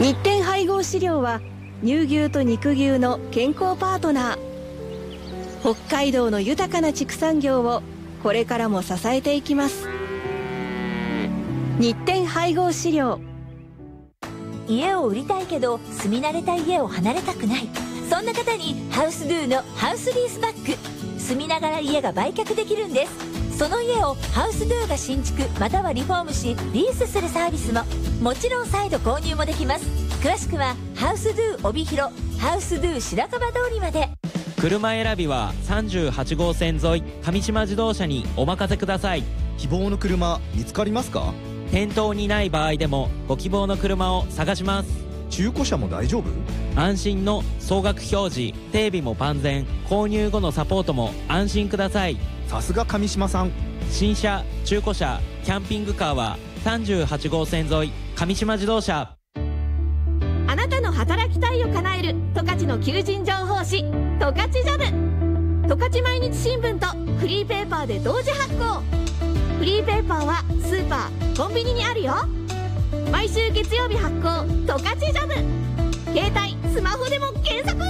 日展配合飼料は乳牛と肉牛の健康パートナー。北海道の豊かな畜産業をこれからも支えていきます。日展配合飼料。 家を売りたいけど住み慣れた家を離れたくない、そんな方にハウスドゥのハウスリースバック。住みながら家が売却できるんです。その家をハウスドゥが新築またはリフォームしリースするサービスも、もちろん再度購入もできます。詳しくはハウスドゥ帯広ハウスドゥ白樺通りまで。 車選びは38号線沿い上島自動車にお任せください。 希望の車見つかりますか？ 店頭にない場合でもご希望の車を探します。 中古車も大丈夫？ 安心の総額表示、整備も万全、購入後のサポートも安心ください。 さすが上島さん。 新車、中古車、キャンピングカーは38号線沿い上島自動車。 あなたの働きたいを叶える十勝の求人情報誌十勝ジョブ。十勝毎日新聞とフリーペーパーで同時発行。フリーペーパーはスーパー、コンビニにあるよ。毎週月曜日発行十勝ジョブ。携帯、スマホでも検索。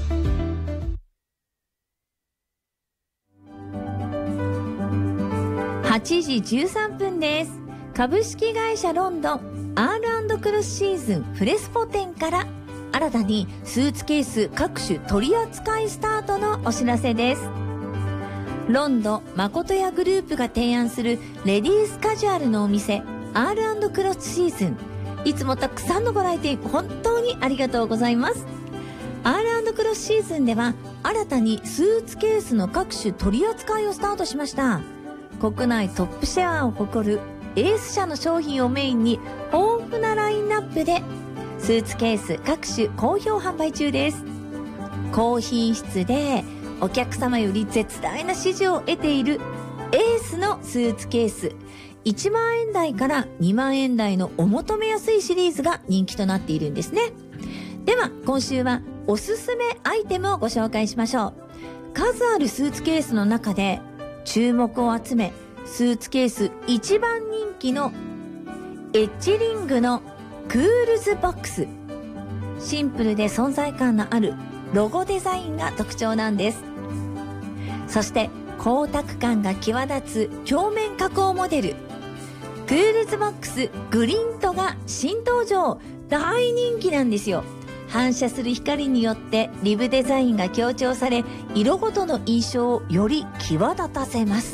8時13分です。株式会社ロンドン R& クロスシーズンフレスポ展から新たにスーツケース各種取り扱いスタートのお知らせです。ロンド誠屋グループが提案するレディースカジュアルのお店 R& クロスシーズン、いつもたくさんのご来店本当にありがとうございます。 R& クロスシーズンでは新たにスーツケースの各種取り扱いをスタートしました。国内トップシェアを誇るエース社の商品をメインに豊富なラインナップでスーツケース各種好評販売中です。高品質でお客様より絶大な支持を得ているエースのスーツケース、1万円台から2万円台のお求めやすいシリーズが人気となっているんですね。では今週はおすすめアイテムをご紹介しましょう。数あるスーツケースの中で注目を集め、スーツケース一番人気のエッジリングのクールズボックス。シンプルで存在感のあるロゴデザインが特徴なんです。そして光沢感が際立つ鏡面加工モデルクールズボックスグリントが新登場。大人気なんですよ。反射する光によってリブデザインが強調され、色ごとの印象をより際立たせます。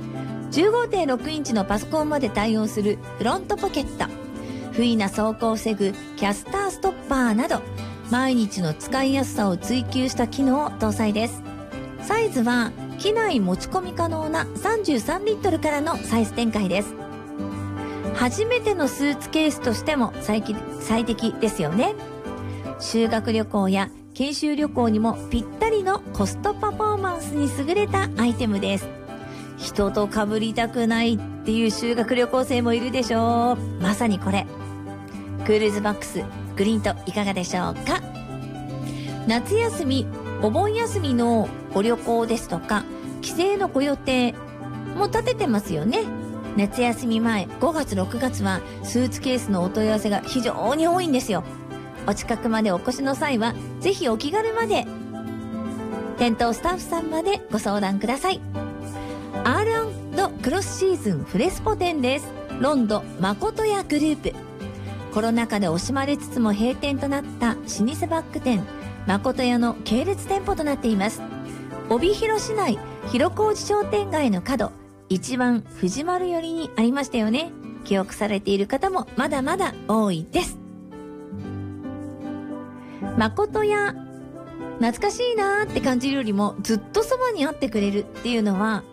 15.6 インチのパソコンまで対応するフロントポケット、不意な走行を防ぐキャスターストッパーなど毎日の使いやすさを追求した機能を搭載です。サイズは機内持ち込み可能な33リットルからのサイズ展開です。初めてのスーツケースとしても最適ですよね。修学旅行や研修旅行にもぴったりのコストパフォーマンスに優れたアイテムです。人と被りたくないっていう修学旅行生もいるでしょう。まさにこれ。クールズボックスグリーントいかがでしょうか。夏休み、お盆休みのご旅行ですとか帰省のご予定も立ててますよね。夏休み前5月6月はスーツケースのお問い合わせが非常に多いんですよ。お近くまでお越しの際はぜひお気軽まで店頭スタッフさんまでご相談ください。 R& クロスシーズンフレスポ展です。ロンド誠屋グループ。コロナ禍で惜しまれつつも閉店となった老舗バッグ店誠屋の系列店舗となっています。帯広市内広小路商店街の角一番藤丸寄りにありましたよね。記憶されている方もまだまだ多いです。誠屋、懐かしいなーって感じるよりもずっとそばにあってくれるっていうのは